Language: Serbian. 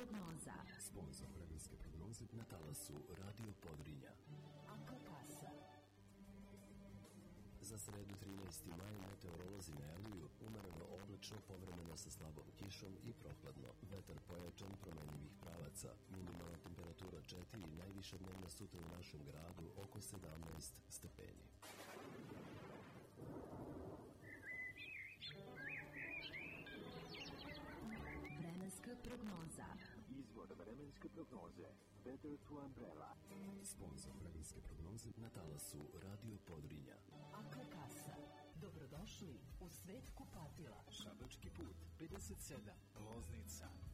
prognoza. Sponzor vremenske prognoze na talasu Radio Podrinja. Akakasa. Za sredu 13. maj meteorolozi najavljuju umereno oblačno, povremeno sa slabom kišom i prohladno. Vetar pojačan, promenljivih pravaca. Minimalna temperatura 4 i najviša dnevna sutra u našem gradu oko 17 stepeni. Vremenska prognoza. Izvor vremenske prognoze. Weather to Umbrella. Sponzor vremenske prognoze na talasu Radio Podrinja. Akakasa. Dobrodošli u svet kupatila. Šabački put 57, Loznica,